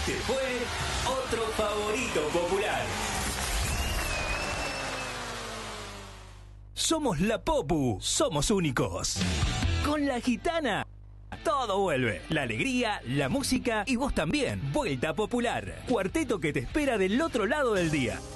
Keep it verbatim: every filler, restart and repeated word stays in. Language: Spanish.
Este fue otro favorito popular. Somos la Popu, somos únicos. Con la gitana, todo vuelve. La alegría, la música y vos también. Vuelta Popular. Cuarteto que te espera del otro lado del día.